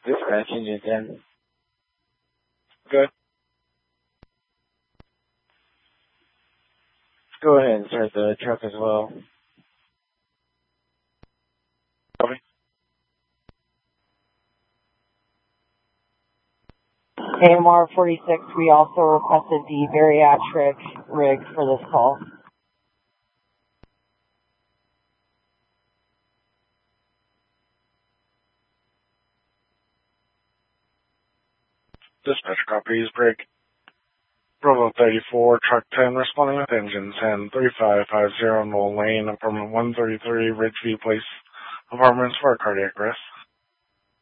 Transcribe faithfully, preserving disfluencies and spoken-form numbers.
Dispatch engine ten. Good. Go ahead and start the truck as well. Copy. A M R forty-six, we also requested the bariatric rig for this call. Dispatch copies, break. Bravo thirty-four, truck ten, responding with engine ten, three five five zero, Knoll Lane, apartment one thirty-three, Ridgeview Place, apartments for a cardiac arrest.